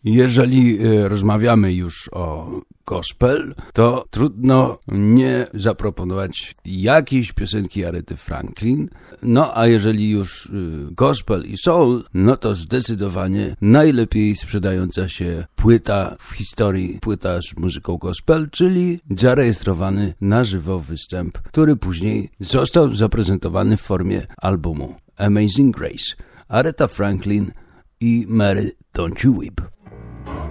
Jeżeli rozmawiamy już o gospel, to trudno nie zaproponować jakiejś piosenki Aretty Franklin. No a jeżeli już gospel i soul, no to zdecydowanie najlepiej sprzedająca się płyta w historii, płyta z muzyką gospel, czyli zarejestrowany na żywo występ, który później został zaprezentowany w formie albumu Amazing Grace. Aretha Franklin i Mary Don't You Weep.